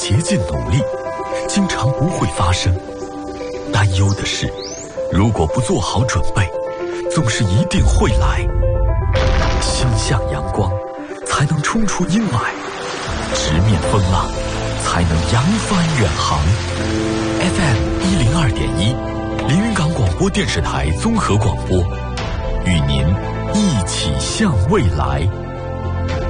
竭尽努力，经常不会发生。担忧的是，如果不做好准备，总是一定会来。心向阳光，才能冲出阴霾；直面风浪，才能扬帆远航。FM 102.1，连云港广播电视台综合广播，与您一起向未来。